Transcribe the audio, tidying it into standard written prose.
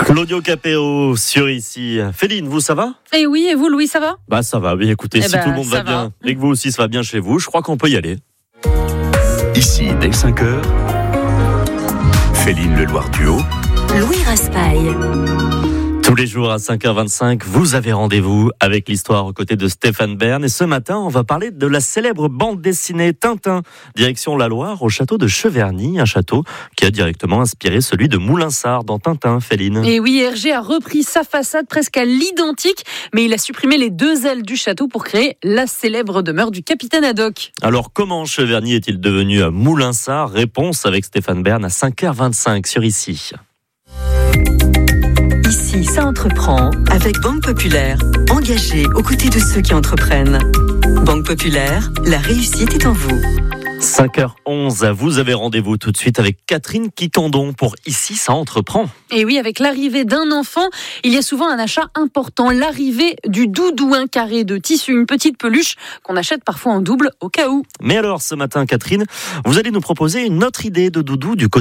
Claudio Capéo sur ici. Féline, vous, ça va ? Et oui, et vous, Louis, ça va ? Bah ça va, oui, écoutez, si tout le monde va bien et que vous aussi ça va bien chez vous, je crois qu'on peut y aller. Ici, dès 5h, Féline Le Loir Duo, Louis Raspail. Tous les jours à 5h25, vous avez rendez-vous avec l'histoire aux côtés de Stéphane Bern. Et ce matin, on va parler de la célèbre bande dessinée Tintin, direction la Loire, au château de Cheverny, un château qui a directement inspiré celui de Moulinsart dans Tintin, Féline. Et oui, Hergé a repris sa façade presque à l'identique, mais il a supprimé les deux ailes du château pour créer la célèbre demeure du capitaine Haddock. Alors, comment Cheverny est-il devenu Moulinsart ? Réponse avec Stéphane Bern à 5h25 sur ici. Ici, ça entreprend avec Banque Populaire. Engagée aux côtés de ceux qui entreprennent. Banque Populaire, la réussite est en vous. 5h11, vous avez rendez-vous tout de suite avec Catherine Quicandon pour Ici, ça entreprend. Et oui, avec l'arrivée d'un enfant, il y a souvent un achat important, l'arrivée du doudou, un carré de tissu, une petite peluche qu'on achète parfois en double au cas où. Mais alors, ce matin, Catherine, vous allez nous proposer une autre idée de doudou du côté